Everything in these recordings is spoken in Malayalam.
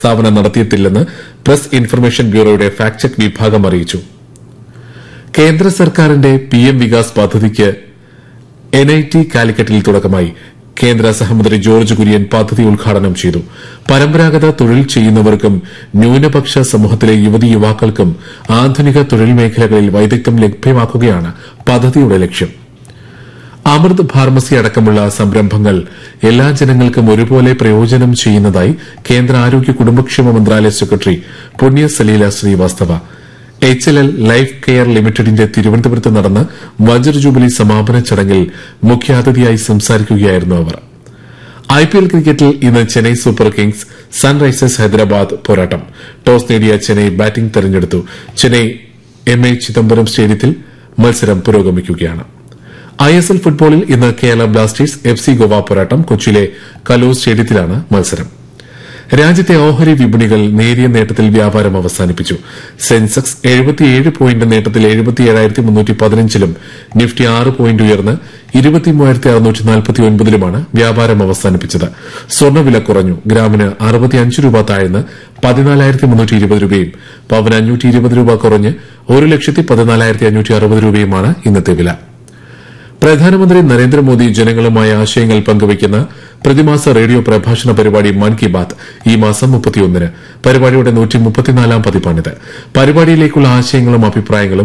സ്ഥാപനം നടത്തിയിട്ടില്ലെന്ന് പ്രസ് ഇൻഫർമേഷൻ ബ്യൂറോയുടെ ഫാക്ട് ചെക്ക് വിഭാഗം അറിയിച്ചു. കേന്ദ്ര സർക്കാരിന്റെ പിഎം വികാസ് പദ്ധതിക്ക് എൻഐടി കാലിക്കറ്റിൽ തുടക്കമായി. കേന്ദ്ര സഹമന്ത്രി ജോർജ് കുര്യൻ പദ്ധതി ഉദ്ഘാടനം ചെയ്തു. പരമ്പരാഗത തൊഴിൽ ചെയ്യുന്നവർക്കും ന്യൂനപക്ഷ സമൂഹത്തിലെ യുവതീ യുവാക്കൾക്കും ആധുനിക തൊഴിൽ മേഖലകളിൽ വൈദഗ്ധ്യം ലഭ്യമാക്കുകയാണ് പദ്ധതിയുടെ ലക്ഷ്യം. അമൃത് ഫാർമസി അടക്കമുള്ള സംരംഭങ്ങൾ എല്ലാ ജനങ്ങൾക്കും ഒരുപോലെ പ്രയോജനം ചെയ്യുന്നതായി കേന്ദ്ര ആരോഗ്യ കുടുംബക്ഷേമ മന്ത്രാലയ സെക്രട്ടറി പുണ്യ Saleela Srivastava. HLL life care ലിമിറ്റഡിന്റെ തിരുവനന്തപുരത്ത് നടന്ന വജ്ര ജൂബിലി സമാപന ചടങ്ങിൽ മുഖ്യാതിഥിയായി സംസാരിക്കുകയായിരുന്നു അവർ. IPL ക്രിക്കറ്റിൽ ഇന്ന് Chennai super Kings Sunrisers Hyderabad പോരാട്ടം. ടോസ് നേടിയ ചെന്നൈ ബാറ്റിംഗ് തെരഞ്ഞെടുത്തു. ചെന്നൈ MA ചിദംബരം സ്റ്റേഡിയത്തിൽ മത്സരം പുരോഗമിക്കുകയാണ്. ISL ഫുട്ബോളിൽ ഇന്ന് കേരള ബ്ലാസ്റ്റേഴ്സ് FC ഗോവ പോരാട്ടം. കൊച്ചിയിലെ കലൂർ സ്റ്റേഡിയത്തിലാണ് മത്സരം. രാജ്യത്തെ ഓഹരി വിപണികൾ നേരിയ നേട്ടത്തിൽ വ്യാപാരം അവസാനിപ്പിച്ചു. സെൻസെക്സ് 77 പോയിന്റ് നേട്ടത്തിൽ 77,315ലും നിഫ്റ്റി 6 പോയിന്റ് ഉയർന്ന് 23,649ലുമാണ് വ്യാപാരം അവസാനിപ്പിച്ചത്. സ്വർണ്ണവില കുറഞ്ഞു. ഗ്രാമിന് 65 രൂപ താഴ്ന്ന് 14,320 രൂപയും പവന് 520 രൂപ കുറഞ്ഞ് 1,14,560 രൂപയുമാണ് ഇന്നത്തെ വില. പ്രധാനമന്ത്രി നരേന്ദ്രമോദി ജനങ്ങളുമായി ആശയങ്ങൾ പങ്കുവയ്ക്കുന്ന പ്രതിമാസ റേഡിയോ പ്രഭാഷണ പരിപാടി മൻ കി ബാത് ഈ മാസം 31-ന്. പരിപാടിയുടെ 134-ാം പതിപ്പാണിത്. പരിപാടിയിലേക്കുള്ള ആശയങ്ങളും അഭിപ്രായങ്ങളും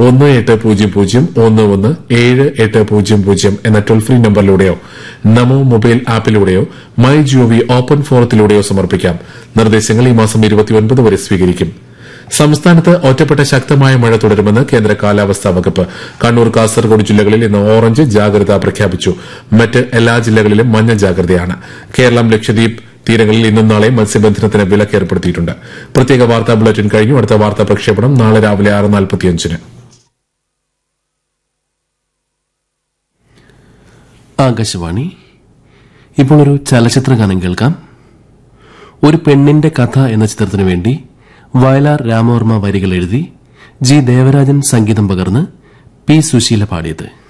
1800117800 എന്ന toll free നമ്പറിലൂടെയോ Namo mobile ആപ്പിലൂടെയോ my G O V open ഫോറത്തിലൂടെയോ സമർപ്പിക്കാം. നിർദ്ദേശങ്ങൾ ഈ മാസം 29 വരെ സ്വീകരിക്കും. സംസ്ഥാനത്ത് ഒറ്റപ്പെട്ട ശക്തമായ മഴ തുടരുമെന്ന് കേന്ദ്ര കാലാവസ്ഥാ വകുപ്പ്. കണ്ണൂർ, കാസർഗോഡ് ജില്ലകളിൽ ഇന്ന് ഓറഞ്ച് ജാഗ്രത പ്രഖ്യാപിച്ചു. മറ്റ് എല്ലാ ജില്ലകളിലും മഞ്ഞ ജാഗ്രതയാണ്. കേരളം, ലക്ഷദ്വീപ് തീരങ്ങളിൽ ഇന്നും നാളെ മത്സ്യബന്ധനത്തിന് വിലക്ക് ഏർപ്പെടുത്തിയിട്ടുണ്ട്. പ്രത്യേക വാർത്താ ബുള്ളറ്റിൻ കഴിഞ്ഞു. അടുത്ത വാർത്താ പ്രക്ഷേപണം നാളെ രാവിലെ 6:45-ന്. ആകാശവാണി. ഇപ്പോൾ ഒരു ചലച്ചിത്ര ഗാനം കേൾക്കാം. ഒരു പെണ്ണിന്റെ കഥ എന്ന ചിത്രത്തിനു വേണ്ടി വയലാർ രാമവർമ്മ വരികൾ എഴുതി G. ദേവരാജൻ സംഗീതം പകർന്ന് P. സുശീല പാടിയത്.